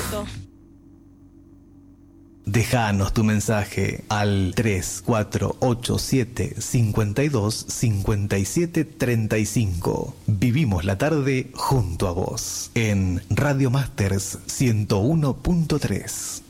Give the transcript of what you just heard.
Perfecto. Déjanos tu mensaje al 3487 52 57 35. Vivimos la tarde junto a vos en Radio Masters 101.3.